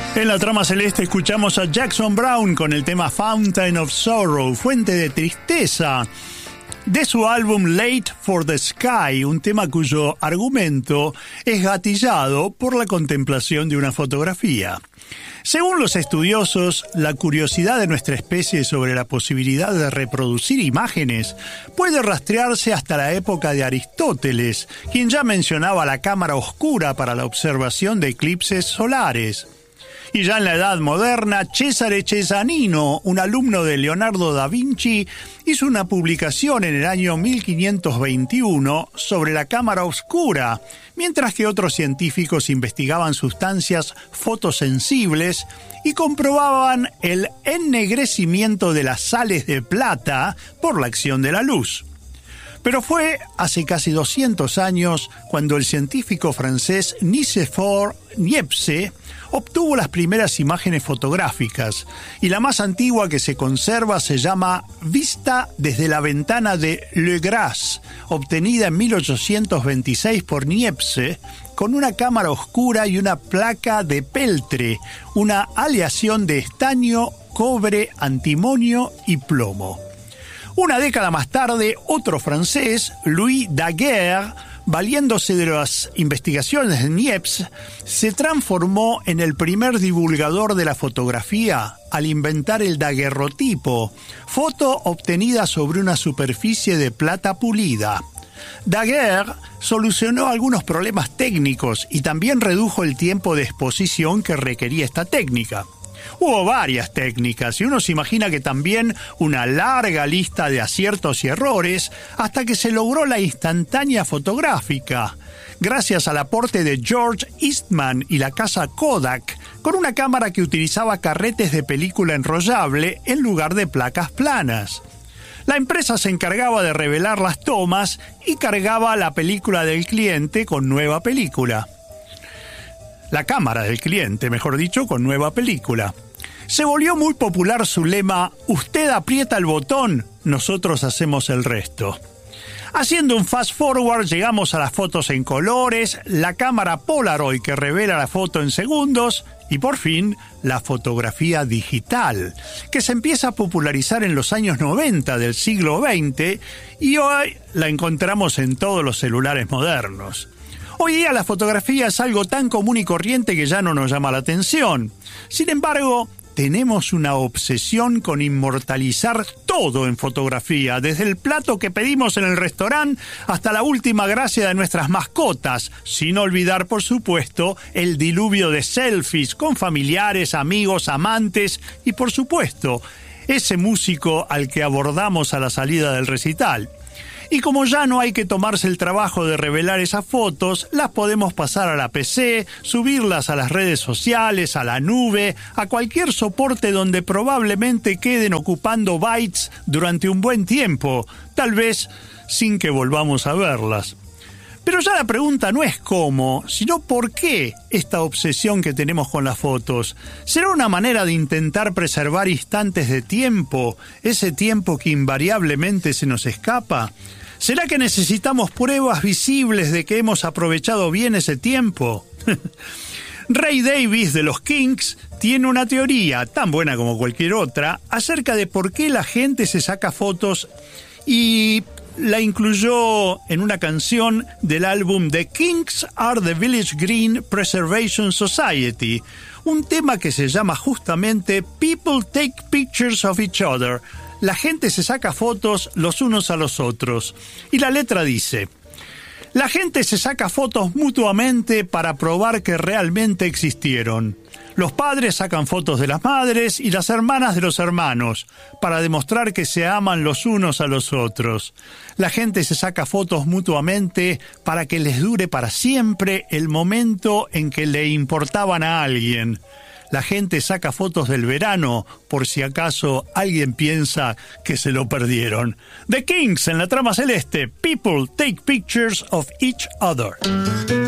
En la trama celeste escuchamos a Jackson Browne con el tema Fountain of Sorrow, fuente de tristeza, de su álbum Late for the Sky, un tema cuyo argumento es gatillado por la contemplación de una fotografía. Según los estudiosos, la curiosidad de nuestra especie sobre la posibilidad de reproducir imágenes puede rastrearse hasta la época de Aristóteles, quien ya mencionaba la cámara oscura para la observación de eclipses solares. Y ya en la Edad Moderna, Cesare Cesanino, un alumno de Leonardo da Vinci, hizo una publicación en el año 1521 sobre la cámara oscura, mientras que otros científicos investigaban sustancias fotosensibles y comprobaban el ennegrecimiento de las sales de plata por la acción de la luz. Pero fue hace casi 200 años cuando el científico francés Nicéphore Niepce obtuvo las primeras imágenes fotográficas, y la más antigua que se conserva se llama Vista desde la ventana de Le Gras, obtenida en 1826 por Niepce, con una cámara oscura y una placa de peltre, una aleación de estaño, cobre, antimonio y plomo. Una década más tarde, otro francés, Louis Daguerre, valiéndose de las investigaciones de Niepce, se transformó en el primer divulgador de la fotografía al inventar el daguerrotipo, foto obtenida sobre una superficie de plata pulida. Daguerre solucionó algunos problemas técnicos y también redujo el tiempo de exposición que requería esta técnica. Hubo varias técnicas y uno se imagina que también una larga lista de aciertos y errores hasta que se logró la instantánea fotográfica, gracias al aporte de George Eastman y la casa Kodak, con una cámara que utilizaba carretes de película enrollable en lugar de placas planas. La empresa se encargaba de revelar las tomas y cargaba la película del cliente con nueva película. La cámara del cliente, mejor dicho, con nueva película. Se volvió muy popular su lema: usted aprieta el botón, nosotros hacemos el resto. Haciendo un fast forward, llegamos a las fotos en colores, la cámara Polaroid que revela la foto en segundos y por fin la fotografía digital, que se empieza a popularizar en los años 90 del siglo XX y hoy la encontramos en todos los celulares modernos. Hoy día la fotografía es algo tan común y corriente que ya no nos llama la atención. Sin embargo, tenemos una obsesión con inmortalizar todo en fotografía, desde el plato que pedimos en el restaurante hasta la última gracia de nuestras mascotas, sin olvidar, por supuesto, el diluvio de selfies con familiares, amigos, amantes y, por supuesto, ese músico al que abordamos a la salida del recital. Y como ya no hay que tomarse el trabajo de revelar esas fotos, las podemos pasar a la PC, subirlas a las redes sociales, a la nube, a cualquier soporte donde probablemente queden ocupando bytes durante un buen tiempo, tal vez sin que volvamos a verlas. Pero ya la pregunta no es cómo, sino por qué esta obsesión que tenemos con las fotos. ¿Será una manera de intentar preservar instantes de tiempo, ese tiempo que invariablemente se nos escapa? ¿Será que necesitamos pruebas visibles de que hemos aprovechado bien ese tiempo? Ray Davies de los Kinks tiene una teoría, tan buena como cualquier otra, acerca de por qué la gente se saca fotos y la incluyó en una canción del álbum The Kinks Are the Village Green Preservation Society, un tema que se llama justamente People Take Pictures of Each Other. La gente se saca fotos los unos a los otros. Y la letra dice: la gente se saca fotos mutuamente para probar que realmente existieron. Los padres sacan fotos de las madres y las hermanas de los hermanos para demostrar que se aman los unos a los otros. La gente se saca fotos mutuamente para que les dure para siempre el momento en que le importaban a alguien. La gente saca fotos del verano por si acaso alguien piensa que se lo perdieron. The Kinks en la trama celeste. People take pictures of each other.